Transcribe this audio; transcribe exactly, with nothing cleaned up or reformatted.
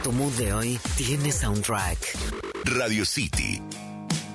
Tu mood de hoy tiene soundtrack. Radio City